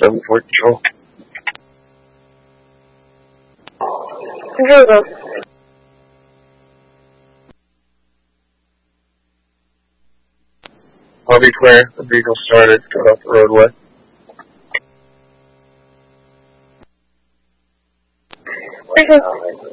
7-4 control. Zero. I'll be clear. The vehicle started, got off the roadway. Okay.